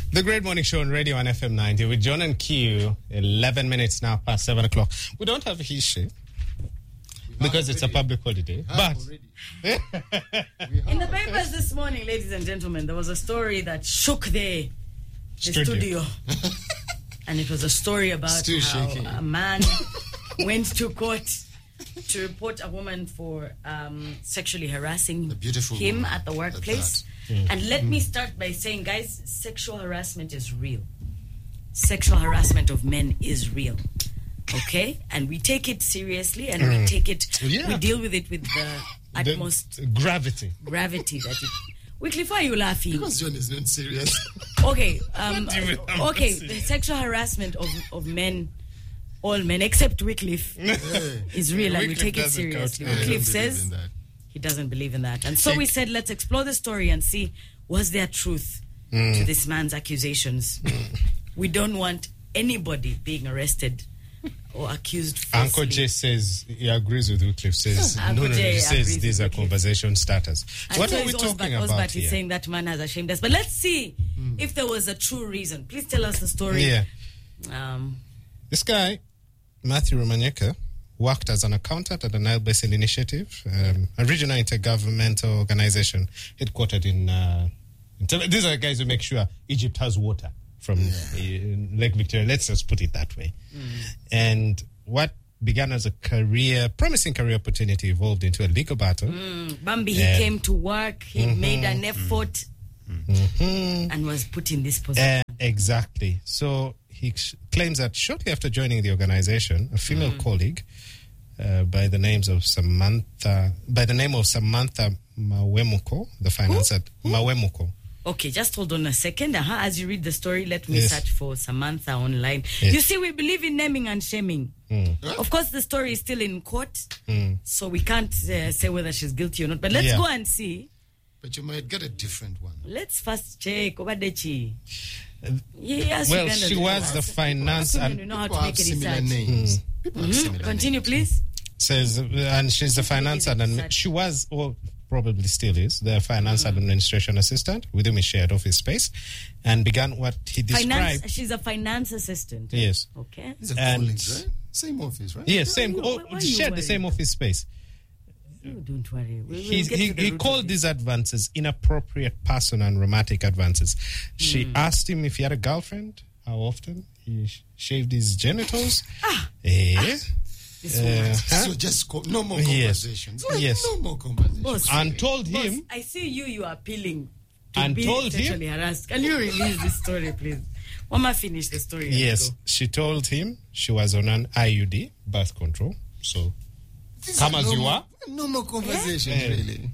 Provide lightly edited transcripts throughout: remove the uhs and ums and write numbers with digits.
The Great Morning Show on Radio on FM 90 with John and Q. 11 minutes now past 7 o'clock. We don't have a history because it's a public holiday. But in the papers this morning, ladies and gentlemen, there was a story that shook the studio. And it was a story about how a man went to court to report a woman for sexually harassing him at the workplace. And let me start by saying, guys, sexual harassment is real. Sexual harassment of men is real. Okay? And we take it seriously, and we take it, we deal with it with the utmost gravity that it... Wycliffe, why are you laughing? Because John is not serious. Okay, the sexual harassment of men, all men except Wycliffe, is real, and we take it seriously. Wycliffe says he doesn't believe in that. And so we said, let's explore the story and see, was there truth to this man's accusations? We don't want anybody being arrested or accused falsely. Uncle Jay says he agrees with Wycliffe. Says he says these are conversation starters. What are we talking about here? He's saying that man has ashamed us. But let's see if there was a true reason. Please tell us the story. Yeah. This guy, Matthew Romanyeka, worked as an accountant at the Nile Basin Initiative, a regional intergovernmental organization headquartered in... these are the guys who make sure Egypt has water from Lake Victoria. Let's just put it that way. And what began as a promising career opportunity evolved into a legal battle. Bambi, he came to work, he made an effort, and was put in this position. Exactly. So he claims that shortly after joining the organization, a female colleague by the name of Samantha Mawemuko, the finance at Mawemuko. Okay, just hold on a second. As you read the story, let me search for Samantha online. Yes. You see, we believe in naming and shaming. Of course, the story is still in court, so we can't say whether she's guilty or not. But let's go and see. But you might get a different one. Let's first check. Obadechi. Well, she was the finance and... You know how to make similar names. People have similar Continue, names. please. Says, and she's the finance and she was... probably still is, the finance administration assistant with whom he shared office space, and began what he described. She's a finance assistant. Yes. Okay. These are colleagues, right? Same office, right? Yes, same. Shared the same office space. Don't worry. He called these advances inappropriate personal and romantic advances. She asked him if he had a girlfriend, how often he shaved his genitals. So just no more conversations. Yes. No more conversations. Boss, and told him... Boss, I see you are appealing to and be told sexually him, harassed. Can you release this story, please? Mama, finish the story. Yes. She told him she was on an IUD, birth control. So, come as you are. No more conversations, really.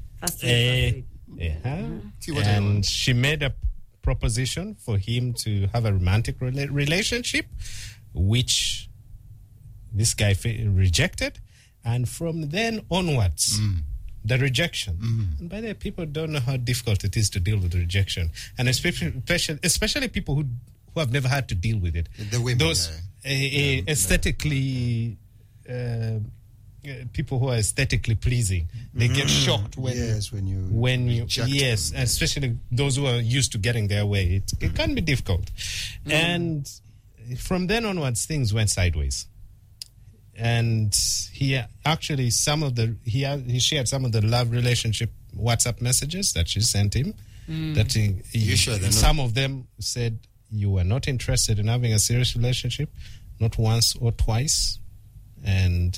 And she made a proposition for him to have a romantic relationship, which... this guy rejected, and from then onwards, the rejection. And by the way, people don't know how difficult it is to deal with rejection, and especially people who have never had to deal with it. The women, those aesthetically people who are aesthetically pleasing, they get shocked when you especially those who are used to getting their way. It can be difficult, and from then onwards, things went sideways. And he actually he shared some of the love relationship WhatsApp messages that she sent him. Some of them said you were not interested in having a serious relationship, not once or twice. And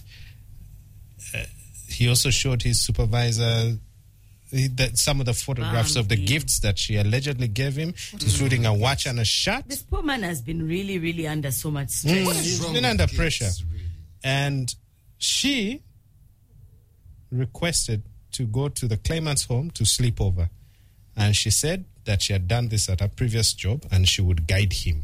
he also showed his supervisor some of the photographs of the gifts that she allegedly gave him, including a watch and a shirt. This poor man has been really, really under so much stress. He's been under pressure. And she requested to go to the claimant's home to sleep over. And she said that she had done this at her previous job and she would guide him.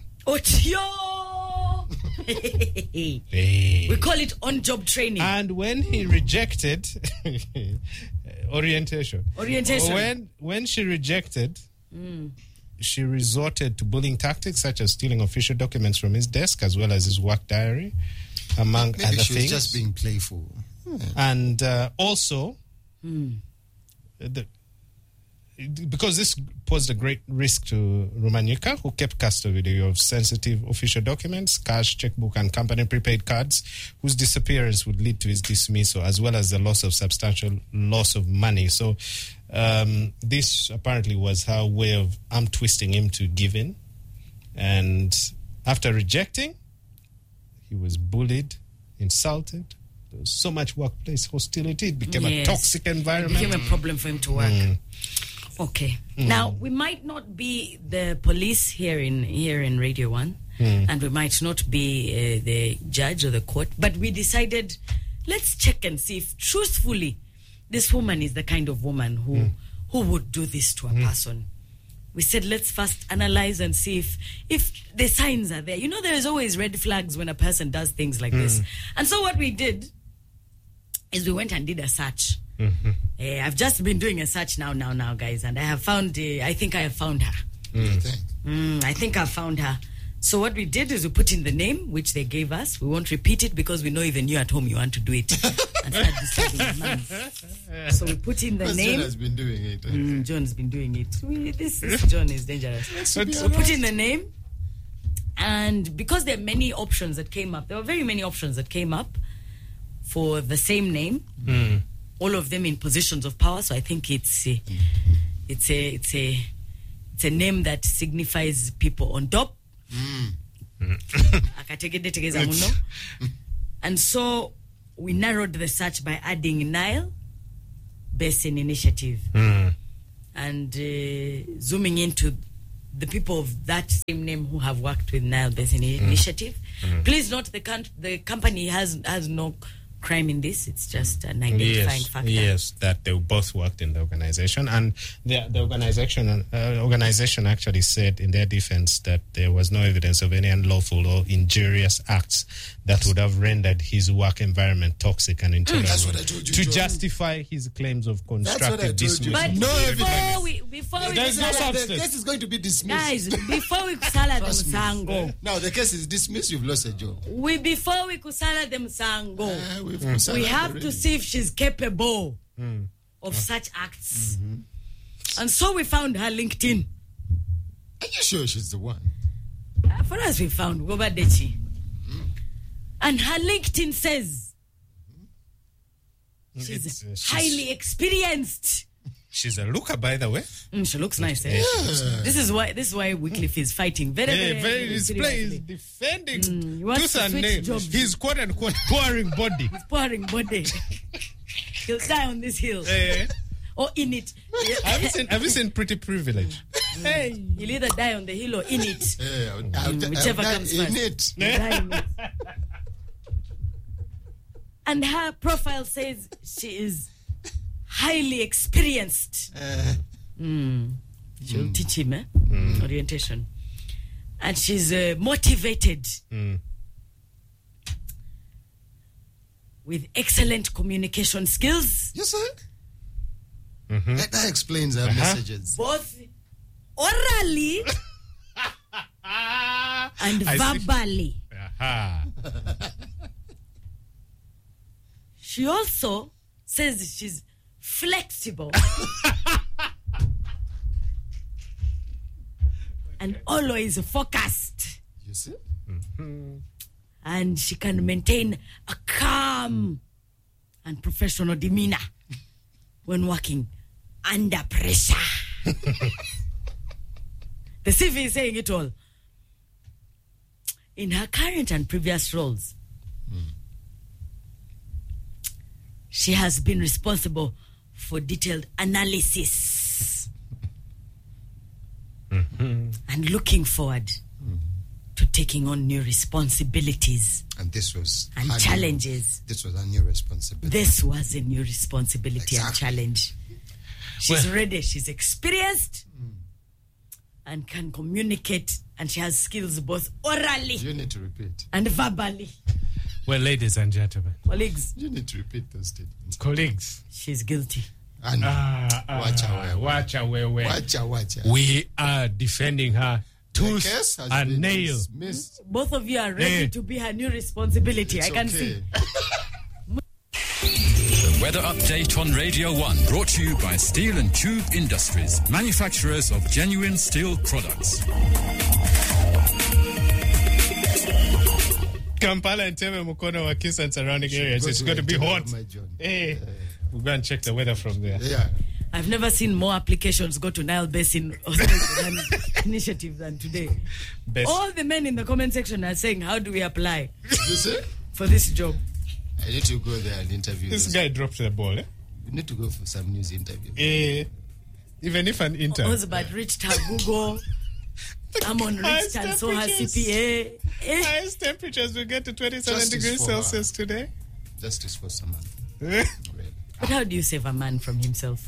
We call it on-job training. And when he rejected orientation. When she rejected, she resorted to bullying tactics such as stealing official documents from his desk as well as his work diary, among Maybe other she was things. just being playful. And also, because this posed a great risk to Rumanyika, who kept custody of sensitive official documents, cash, checkbook, and company prepaid cards, whose disappearance would lead to his dismissal, as well as the loss of substantial loss of money. So this apparently was her way of arm twisting him to give in. And after rejecting, he was bullied, insulted. There was so much workplace hostility. It became a toxic environment. It became a problem for him to work. Okay. Now, we might not be the police here in Radio 1, and we might not be the judge or the court, but we decided, let's check and see if truthfully this woman is the kind of woman who would do this to a person. We said, let's first analyze and see if the signs are there. You know, there is always red flags when a person does things like this. And so what we did is we went and did a search. I've just been doing a search now, guys, and I have found, I think I have found her. I think I found her. So what we did is we put in the name, which they gave us. We won't repeat it because we know even you at home, you want to do it. And start disturbing the man. So we put in the name. John has been doing it. John's been doing it. This John is dangerous. So we put in the name. And because there are many options that came up, there were very many options that came up for the same name. All of them in positions of power. So I think it's a name that signifies people on top. And so we narrowed the search by adding Nile Basin Initiative and zooming into the people of that same name who have worked with Nile Basin Initiative. Please note the company has no crime in this. It's just an identifying factor. Yes, that they both worked in the organization, and the organization actually said in their defense that there was no evidence of any unlawful or injurious acts that would have rendered his work environment toxic and intolerable to justify his claims of constructive dismissal. But no evidence. There's no substance. The case is going to be dismissed. Guys, before we kusala the msango. Now the case is dismissed. You've lost a job. Before we kusala the msango, we have to see if she's capable of such acts. And so we found her LinkedIn. Are you sure she's the one? For us, we found Gobadechi. And her LinkedIn says she's highly experienced. She's a looker, by the way. She looks nice. Eh? Yeah. This is why Wycliffe is fighting very he's defending tooth and nail. His quote unquote pouring body. His pouring body. He'll die on this hill. Or in it. Have you seen Pretty Privilege? Hey, he'll either die on the hill or in it. Whichever comes first. Die in it. And her profile says she is highly experienced. She'll teach him orientation. And she's motivated with excellent communication skills. Yes, sir. That explains her messages. Both orally and verbally. She also says she's flexible and always focused. You see? And she can maintain a calm and professional demeanor when working under pressure. The CV is saying it all. In her current and previous roles, she has been responsible for detailed analysis and looking forward to taking on new responsibilities and challenges. This was a new responsibility. This was a new responsibility and challenge. She's ready. She's experienced and can communicate, and she has skills both orally. You need to repeat. And verbally. Well, ladies and gentlemen. Colleagues. You need to repeat those statements. Colleagues. She's guilty. Watch out. We are defending her tooth and nail. Both of you are ready to be her new responsibility. I can see. Weather update on Radio 1, brought to you by Steel and Tube Industries, manufacturers of genuine steel products. Kampala and Teme Mukono wa Kisa and surrounding areas. It's going to be hot. Hey, we'll go and check the weather from there. Yeah. I've never seen more applications go to Nile Basin initiative than today. All the men in the comment section are saying, how do we apply for this job? I need to go there and interview this guy dropped the ball. You need to go for some news interview. Even if an interview. Osbert reached her Google. Amon reached and saw her CPA. Highest temperatures will get to 27 degrees Celsius today. Justice for someone. But how do you save a man from himself?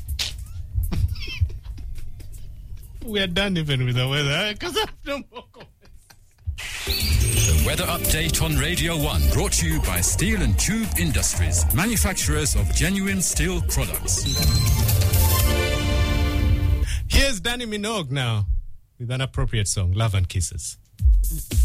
We are done even with the weather because I have no more comments. The weather update on Radio 1, brought to you by Steel and Tube Industries, manufacturers of genuine steel products. Here's Danny Minogue now with an appropriate song, Love and Kisses.